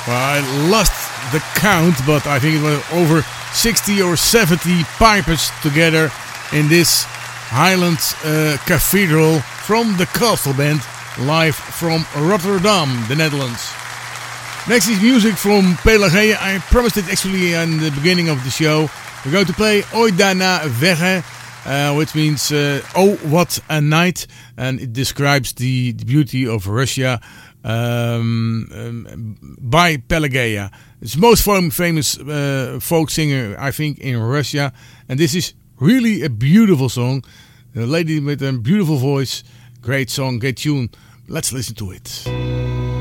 Well, I lost the count, but I think it was over 60 or 70 pipers together in this Highland Cathedral from the Castle Band, live from Rotterdam, the Netherlands. Next is music from Pelagia. I promised it actually in the beginning of the show. We're going to play Oidana Vege, which means Oh, What a Night, and it describes the beauty of Russia by Pelagia. It's the most famous folk singer, I think, in Russia, and this is really a beautiful song. A lady with a beautiful voice, great song, great tune. Let's listen to it.